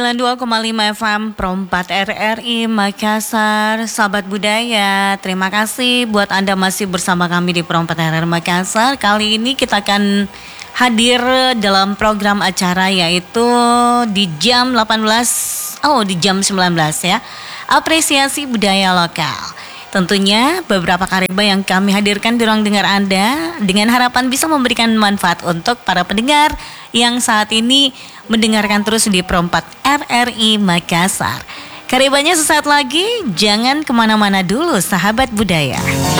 92,5 FM Pro 4 RRI Makassar. Sahabat budaya, terima kasih buat Anda masih bersama kami di Pro 4 RRI Makassar. Kali ini kita akan hadir dalam program acara yaitu di jam 19 ya. Apresiasi budaya lokal. Tentunya beberapa karya yang kami hadirkan di ruang dengar Anda dengan harapan bisa memberikan manfaat untuk para pendengar yang saat ini mendengarkan terus di Pro 4 RRI Makassar. Karyanya sesaat lagi, jangan kemana-mana dulu sahabat budaya.